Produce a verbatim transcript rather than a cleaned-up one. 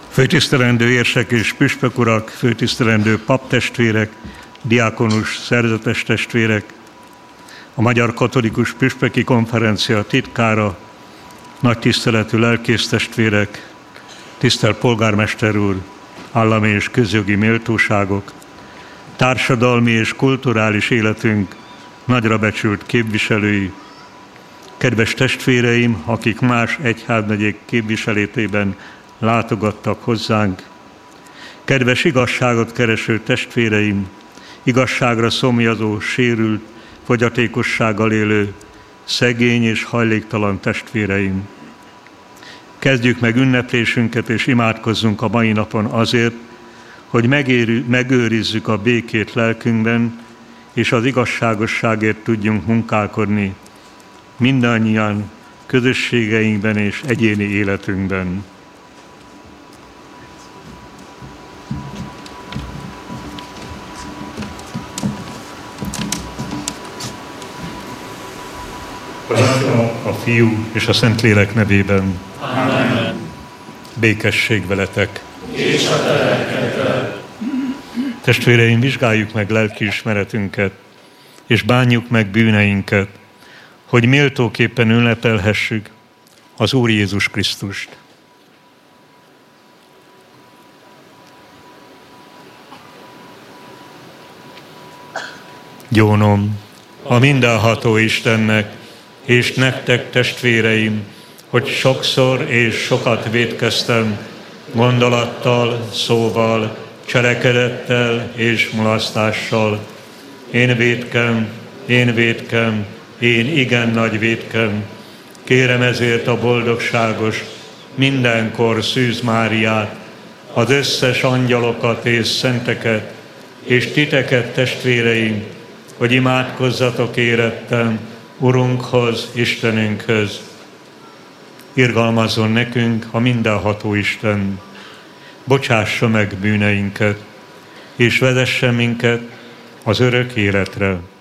Főtisztelendő érsek és püspök urak, főtisztelendő paptestvérek, diákonus szerzetes testvérek, a Magyar Katolikus Püspöki Konferencia titkára, nagy tiszteletű lelkésztestvérek, tisztelt polgármester úr, állami és közjogi méltóságok, társadalmi és kulturális életünk nagyra becsült képviselői, kedves testvéreim, akik más egyházmegyék képviseletében látogattak hozzánk, kedves igazságot kereső testvéreim, igazságra szomjazó, sérült, fogyatékossággal élő, szegény és hajléktalan testvéreim. Kezdjük meg ünneplésünket és imádkozzunk a mai napon azért, hogy megérü, megőrizzük a békét lelkünkben, és az igazságosságért tudjunk munkálkodni mindannyian közösségeinkben és egyéni életünkben. A Fiú és a Szentlélek nevében. Amen. Békesség veletek. És a te lelkeddel. Testvéreim, vizsgáljuk meg lelkiismeretünket, és bánjuk meg bűneinket, hogy méltóképpen ünnepelhessük az Úr Jézus Krisztust. Gyónom a mindenható Istennek, és nektek, testvéreim, hogy sokszor és sokat vétkeztem, gondolattal, szóval, cselekedettel és mulasztással. Én vétkem, én vétkem, én igen nagy vétkem. Kérem ezért a boldogságos, mindenkor Szűz Máriát, az összes angyalokat és szenteket, és titeket, testvéreim, hogy imádkozzatok érettem Urunkhoz, Istenünkhöz. Irgalmazzon nekünk a mindenható Isten, bocsássa meg bűneinket, és vezesse minket az örök életre.